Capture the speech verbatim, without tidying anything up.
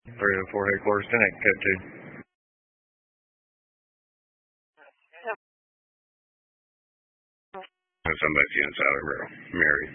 three oh four headquarters, ten eight, code two. Somebody's inside of her, Mary.